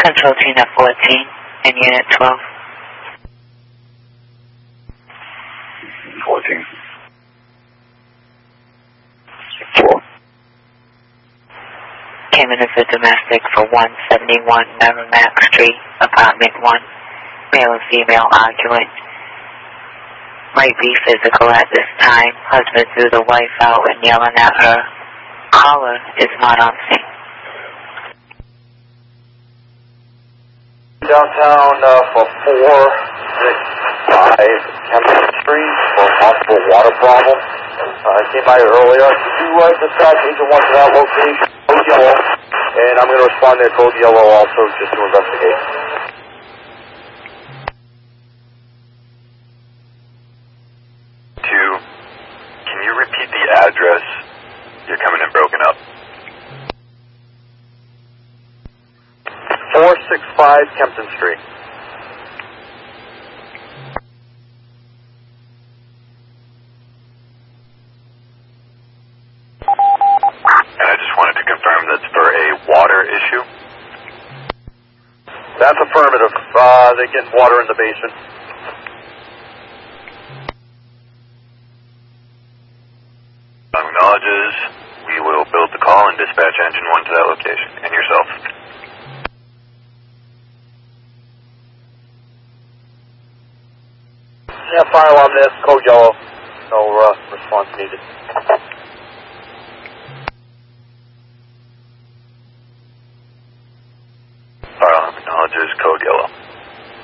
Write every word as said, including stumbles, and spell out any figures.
Control Tina fourteen in Unit twelve. fourteen. four. Came in as a domestic for one seventy-one Merrimack Street, Apartment one. Male and female arguing. Might be physical at this time. Husband threw the wife out and yelling at her. Caller is not on scene. Downtown uh, for four six five Kempton Street for a possible water problem. Uh, I came by earlier. Could you uh, dispatch agent one to that location? Code yellow. And I'm going to respond to code yellow also just to investigate. Two, can you repeat the address? You're coming in broken up. four six five Kempton Street. And I just wanted to confirm that's for a water issue. That's affirmative. Uh, they get water in the basement. Acknowledges. We will build the call and dispatch engine one to that location. And yourself. Yeah, fire alarm this, code yellow. No uh, response needed.